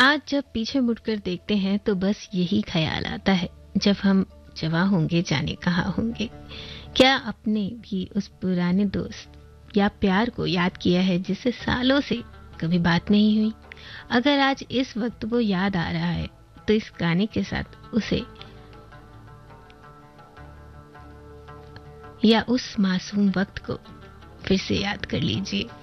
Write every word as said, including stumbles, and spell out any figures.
आज जब पीछे मुड़कर देखते हैं तो बस यही ख्याल आता है, जब हम जवां होंगे जाने कहाँ होंगे। क्या आपने भी उस पुराने दोस्त या प्यार को याद किया है जिससे सालों से कभी बात नहीं हुई? अगर आज इस वक्त वो याद आ रहा है तो इस गाने के साथ उसे या उस मासूम वक्त को फिर से याद कर लीजिए।